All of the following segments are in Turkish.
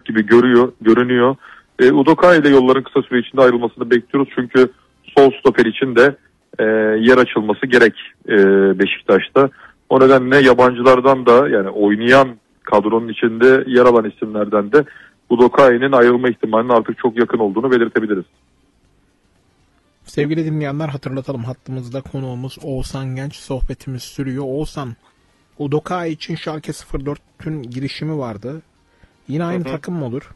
gibi görünüyor. Udoka ile yolların kısa süre içinde ayrılmasını bekliyoruz. Çünkü sol stoper için de yer açılması gerek Beşiktaş'ta. O nedenle yabancılardan da, yani oynayan kadronun içinde yer alan isimlerden de Udoka'nın ayrılma ihtimalinin artık çok yakın olduğunu belirtebiliriz. Sevgili dinleyenler, hatırlatalım, hattımızda konuğumuz Oğuzhan Genç, sohbetimiz sürüyor. Oğuzhan, Udoka için Schalke 04'ün girişimi vardı. Yine aynı takım mı olur?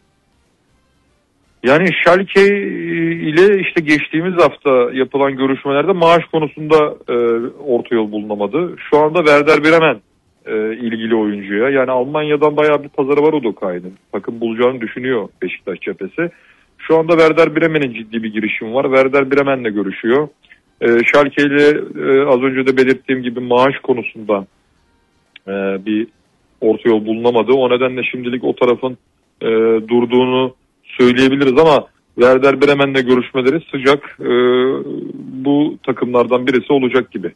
Yani Schalke ile işte geçtiğimiz hafta yapılan görüşmelerde maaş konusunda orta yol bulunamadı. Şu anda Werder Bremen ilgili oyuncuya, yani Almanya'dan bayağı bir pazarı var Udoka'nın. Takım bulacağını düşünüyor Beşiktaş cephesi. Şu anda Werder Bremen'in ciddi bir girişimi var. Werder Bremen'le görüşüyor. Schalke ile az önce de belirttiğim gibi maaş konusunda bir orta yol bulunamadı. O nedenle şimdilik o tarafın durduğunu söyleyebiliriz ama Werder Bremen'le görüşmeleri sıcak. Bu takımlardan birisi olacak gibi.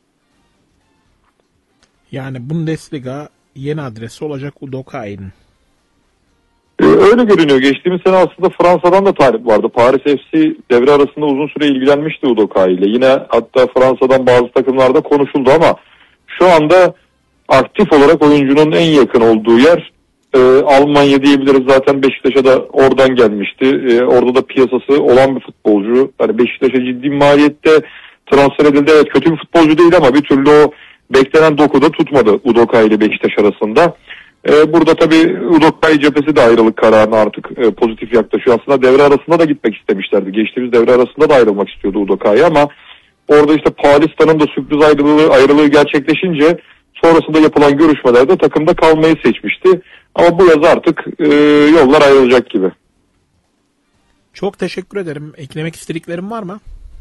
Yani Bundesliga yeni adresi olacak Udoka'nın. Öyle görünüyor. Geçtiğimiz sene aslında Fransa'dan da talip vardı. Paris FC devre arasında uzun süre ilgilenmişti Udoka ile. Yine hatta Fransa'dan bazı takımlarda konuşuldu ama şu anda aktif olarak oyuncunun en yakın olduğu yer Almanya diyebiliriz. Zaten Beşiktaş'a da oradan gelmişti. Orada da piyasası olan bir futbolcu. Yani Beşiktaş'a ciddi maliyette transfer edildi. Evet, kötü bir futbolcu değil ama bir türlü o beklenen dokuda tutmadı Udoka ile Beşiktaş arasında. Burada tabii Udoka cephesi de ayrılık kararına artık pozitif yaklaşıyor. Aslında devre arasında da gitmek istemişlerdi. Geçtiğimiz devre arasında da ayrılmak istiyordu Udoka'yı ama orada işte Paulista'nın da sürpriz ayrılığı gerçekleşince sonrasında yapılan görüşmelerde takımda kalmayı seçmişti. Ama bu yaz artık yollar ayrılacak gibi. Çok teşekkür ederim. Eklemek istediklerim var mı?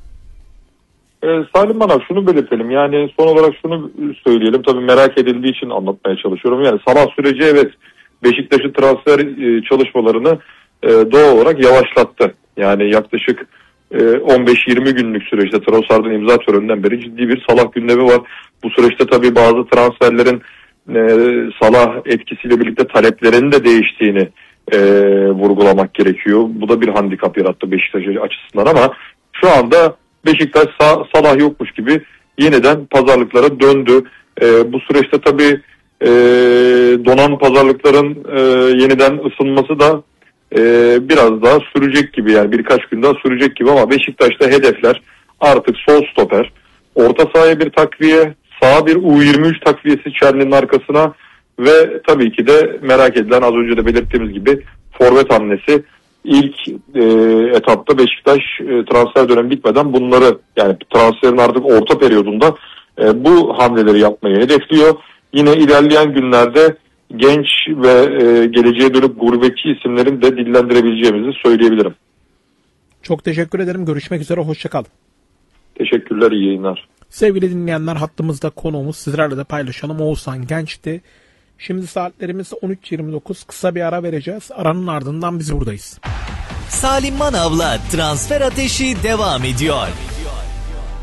Salim Bana şunu belirtelim. Yani son olarak şunu söyleyelim. Tabii merak edildiği için anlatmaya çalışıyorum. Yani Salah süreci evet Beşiktaş'ın transfer çalışmalarını doğal olarak yavaşlattı. Yani yaklaşık 15-20 günlük süreçte Trossard'ın imza töreninden beri ciddi bir Salah gündemi var. Bu süreçte tabii bazı transferlerin Salah etkisiyle birlikte taleplerinin de değiştiğini vurgulamak gerekiyor. Bu da bir handikap yarattı Beşiktaş açısından ama şu anda Beşiktaş Salah yokmuş gibi yeniden pazarlıklara döndü. Bu süreçte tabii donan pazarlıkların yeniden ısınması da biraz daha sürecek gibi, yani birkaç gün daha sürecek gibi ama Beşiktaş'ta hedefler artık sol stoper, orta sahaya bir takviye, sağa bir U23 takviyesi Çerni'nin arkasına ve tabii ki de merak edilen, az önce de belirttiğimiz gibi forvet hamlesi. İlk etapta Beşiktaş transfer dönemi bitmeden bunları, yani transferin artık orta periyodunda bu hamleleri yapmayı hedefliyor. Yine ilerleyen günlerde genç ve geleceğe dönüp gurbetçi isimlerin de dillendirebileceğimizi söyleyebilirim. Çok teşekkür ederim. Görüşmek üzere. Hoşça kal. Teşekkürler. İyi yayınlar. Sevgili dinleyenler, hattımızda konuğumuz, sizlerle de paylaşalım, Oğuzhan Genç'ti. Şimdi saatlerimiz 13.29. Kısa bir ara vereceğiz. Aranın ardından biz buradayız. Salim Manav'la Transfer Ateşi devam ediyor.